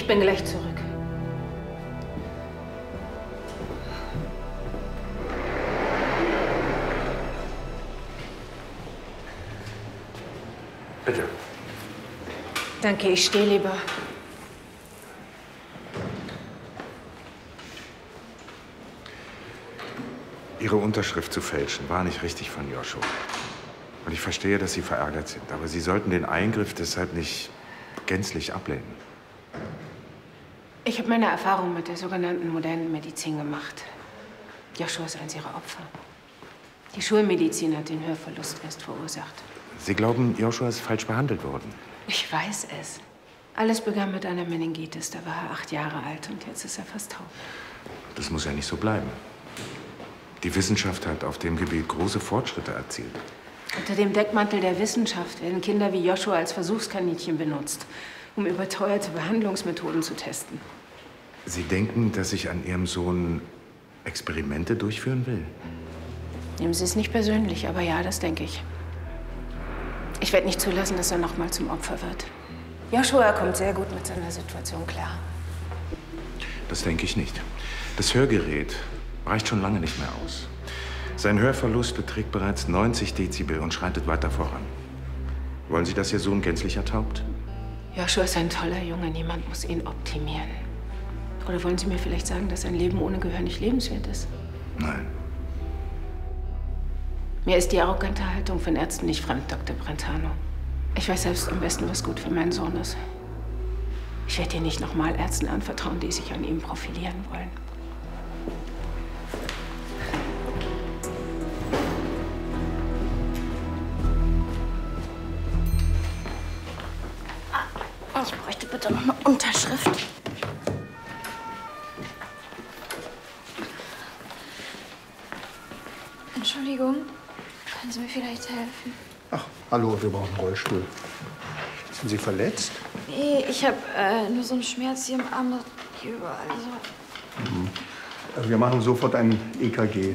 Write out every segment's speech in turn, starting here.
bin gleich zurück. Bitte. Danke, ich stehe lieber. Ihre Unterschrift zu fälschen war nicht richtig von Joshua. Und ich verstehe, dass Sie verärgert sind. Aber Sie sollten den Eingriff deshalb nicht gänzlich ablehnen. Ich habe meine Erfahrung mit der sogenannten modernen Medizin gemacht. Joshua ist eins ihrer Opfer. Die Schulmedizin hat den Hörverlust erst verursacht. Sie glauben, Joshua ist falsch behandelt worden? Ich weiß es. Alles begann mit einer Meningitis. Da war er 8 Jahre alt und jetzt ist er fast taub. Das muss ja nicht so bleiben. Die Wissenschaft hat auf dem Gebiet große Fortschritte erzielt. Unter dem Deckmantel der Wissenschaft werden Kinder wie Joshua als Versuchskaninchen benutzt, um überteuerte Behandlungsmethoden zu testen. Sie denken, dass ich an Ihrem Sohn Experimente durchführen will? Nehmen Sie es nicht persönlich, aber ja, das denke ich. Ich werde nicht zulassen, dass er noch mal zum Opfer wird. Joshua kommt sehr gut mit seiner Situation klar. Das denke ich nicht. Das Hörgerät reicht schon lange nicht mehr aus. Sein Hörverlust beträgt bereits 90 Dezibel und schreitet weiter voran. Wollen Sie, dass Ihr Sohn gänzlich ertaubt? Joshua ist ein toller Junge, niemand muss ihn optimieren. Oder wollen Sie mir vielleicht sagen, dass ein Leben ohne Gehör nicht lebenswert ist? Nein. Mir ist die arrogante Haltung von Ärzten nicht fremd, Dr. Brentano. Ich weiß selbst am besten, was gut für meinen Sohn ist. Ich werde hier nicht nochmal Ärzten anvertrauen, die sich an ihm profilieren wollen. Ich bräuchte bitte noch eine Unterschrift. Entschuldigung, können Sie mir vielleicht helfen? Ach, hallo, wir brauchen einen Rollstuhl. Sind Sie verletzt? Nee, ich habe nur so einen Schmerz hier im Arm, hier überall so. Wir machen sofort ein EKG.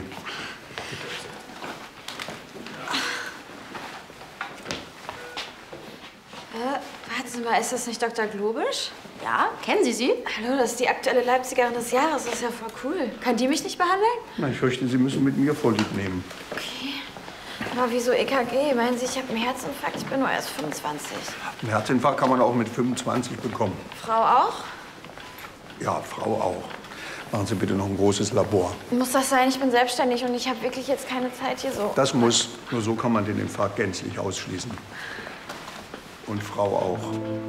Warten Sie mal, ist das nicht Dr. Globisch? Ja, kennen Sie sie? Hallo, das ist die aktuelle Leipzigerin des Jahres. Das ist ja voll cool. Kann die mich nicht behandeln? Na, ich fürchte, Sie müssen mit mir Vorlieb nehmen. Okay. Aber wieso EKG? Meinen Sie, ich habe einen Herzinfarkt? Ich bin nur erst 25. Einen Herzinfarkt kann man auch mit 25 bekommen. Frau auch? Ja, Frau auch. Machen Sie bitte noch ein großes Labor. Muss das sein? Ich bin selbstständig und ich habe wirklich jetzt keine Zeit hier so. Das muss. Nur so kann man den Infarkt gänzlich ausschließen. Und Frau auch.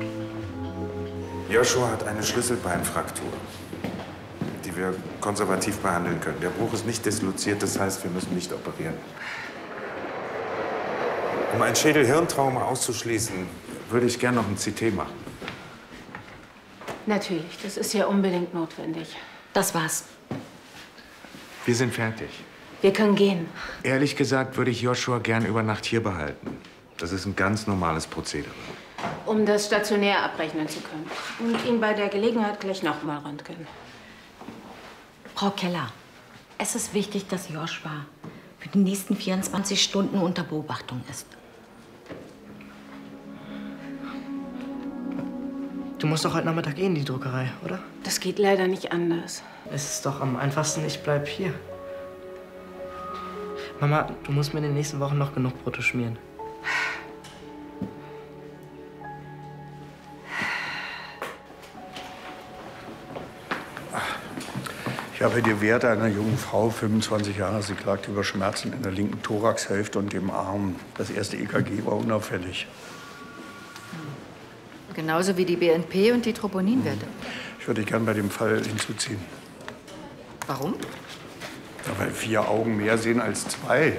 Joshua hat eine Schlüsselbeinfraktur, die wir konservativ behandeln können. Der Bruch ist nicht disloziert, das heißt, wir müssen nicht operieren. Um ein Schädel-Hirntrauma auszuschließen, würde ich gerne noch ein CT machen. Natürlich, das ist ja unbedingt notwendig. Das war's. Wir sind fertig. Wir können gehen. Ehrlich gesagt würde ich Joshua gern über Nacht hier behalten. Das ist ein ganz normales Prozedere. Um das stationär abrechnen zu können. Und ihn bei der Gelegenheit gleich nochmal röntgen. Frau Keller, es ist wichtig, dass Joshua für die nächsten 24 Stunden unter Beobachtung ist. Du musst doch heute Nachmittag in die Druckerei, oder? Das geht leider nicht anders. Es ist doch am einfachsten, ich bleib hier. Mama, du musst mir in den nächsten Wochen noch genug Brote schmieren. Ich habe die Werte einer jungen Frau, 25 Jahre. Sie klagt über Schmerzen in der linken Thoraxhälfte und dem Arm. Das erste EKG war unauffällig. Genauso wie die BNP und die Troponinwerte. Ich würde dich gern bei dem Fall hinzuziehen. Warum? Ja, weil 4 Augen mehr sehen als 2.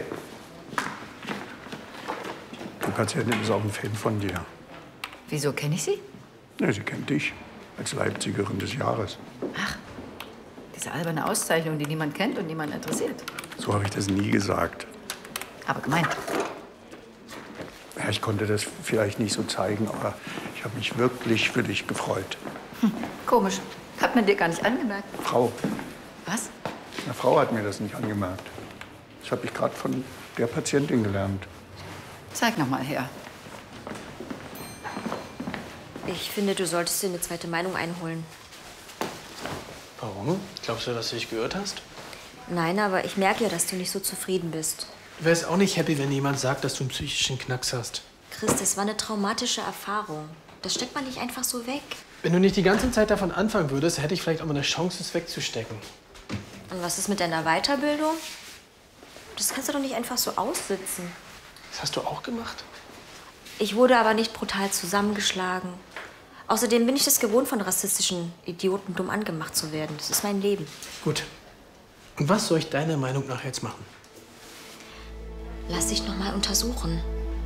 Die Patientin ist auch ein Fan von dir. Wieso kenne ich sie? Ja, sie kennt dich als Leipzigerin des Jahres. Ach, diese alberne Auszeichnung, die niemand kennt und niemand interessiert. So habe ich das nie gesagt. Aber gemeint. Ja, ich konnte das vielleicht nicht so zeigen, aber ich habe mich wirklich für dich gefreut. Komisch. Hat man dir gar nicht angemerkt. Frau. Was? Eine Frau hat mir das nicht angemerkt. Das habe ich gerade von der Patientin gelernt. Zeig noch mal her. Ich finde, du solltest dir eine zweite Meinung einholen. Warum? Glaubst du, dass du dich geirrt hast? Nein, aber ich merke ja, dass du nicht so zufrieden bist. Du wärst auch nicht happy, wenn jemand sagt, dass du einen psychischen Knacks hast. Chris, das war eine traumatische Erfahrung. Das steckt man nicht einfach so weg. Wenn du nicht die ganze Zeit davon anfangen würdest, hätte ich vielleicht auch mal eine Chance, es wegzustecken. Und was ist mit deiner Weiterbildung? Das kannst du doch nicht einfach so aussitzen. Das hast du auch gemacht? Ich wurde aber nicht brutal zusammengeschlagen. Außerdem bin ich das gewohnt, von rassistischen Idioten dumm angemacht zu werden. Das ist mein Leben. Gut. Und was soll ich deiner Meinung nach jetzt machen? Lass dich noch mal untersuchen.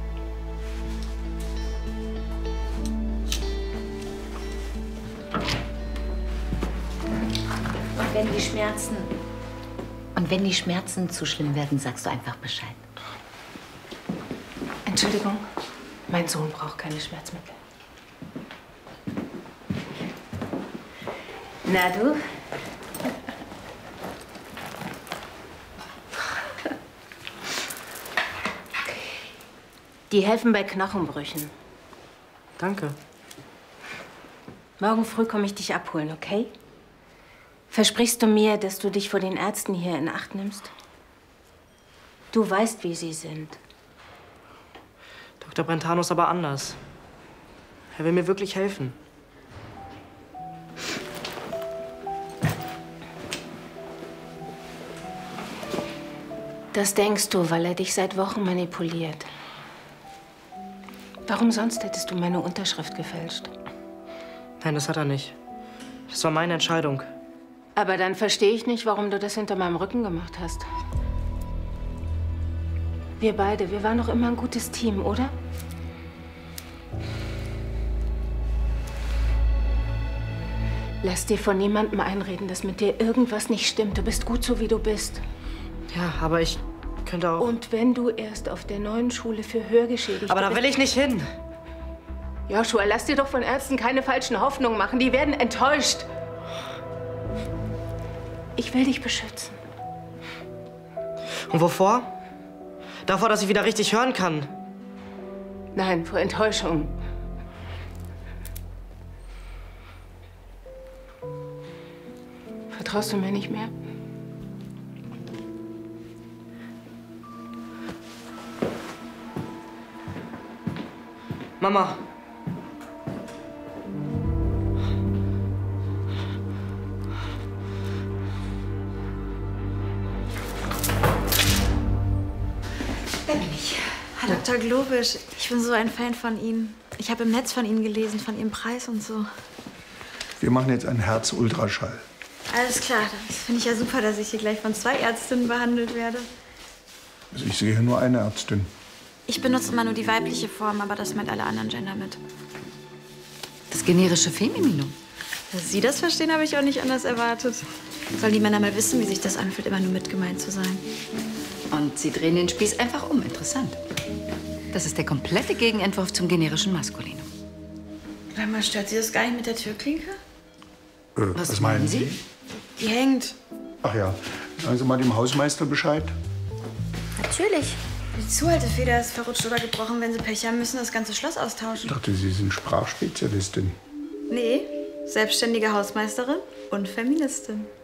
Und wenn die Schmerzen zu schlimm werden, sagst du einfach Bescheid. Entschuldigung, mein Sohn braucht keine Schmerzmittel. Na du? Die helfen bei Knochenbrüchen. Danke. Morgen früh komme ich dich abholen, okay? Versprichst du mir, dass du dich vor den Ärzten hier in Acht nimmst? Du weißt, wie sie sind. Dr. Brentano ist aber anders. Er will mir wirklich helfen. Das denkst du, weil er dich seit Wochen manipuliert. Warum sonst hättest du meine Unterschrift gefälscht? Nein, das hat er nicht. Das war meine Entscheidung. Aber dann verstehe ich nicht, warum du das hinter meinem Rücken gemacht hast. Wir beide, wir waren doch immer ein gutes Team, oder? Lass dir von niemandem einreden, dass mit dir irgendwas nicht stimmt. Du bist gut so, wie du bist. Ja, aber ich könnte auch... Und wenn du erst auf der neuen Schule für Hörgeschädigte Aber da will ich nicht hin. Joshua, lass dir doch von Ärzten keine falschen Hoffnungen machen. Die werden enttäuscht. Ich will dich beschützen. Und wovor? Davor, dass ich wieder richtig hören kann. Nein, vor Enttäuschung. Vertraust du mir nicht mehr? Mama. Dr. Globisch, ich bin so ein Fan von Ihnen. Ich habe im Netz von Ihnen gelesen, von Ihrem Preis und so. Wir machen jetzt einen Herz-Ultraschall. Alles klar, das finde ich ja super, dass ich hier gleich von 2 Ärztinnen behandelt werde. Also ich sehe hier nur eine Ärztin. Ich benutze immer nur die weibliche Form, aber das meint alle anderen Gender mit. Das generische Femininum. Dass Sie das verstehen, habe ich auch nicht anders erwartet. Sollen die Männer mal wissen, wie sich das anfühlt, immer nur mit gemeint zu sein. Und Sie drehen den Spieß einfach um. Interessant. Das ist der komplette Gegenentwurf zum generischen Maskulinum. Sag mal, stört Sie das gar nicht mit der Türklinke? Was meinen Sie? Die hängt. Ach ja, sagen Sie mal dem Hausmeister Bescheid. Natürlich. Die Zuhaltefeder ist verrutscht oder gebrochen. Wenn Sie Pech haben, müssen das ganze Schloss Ich austauschen. dachte, Sie sind Sprachspezialistin. Nee, selbstständige Hausmeisterin und Feministin.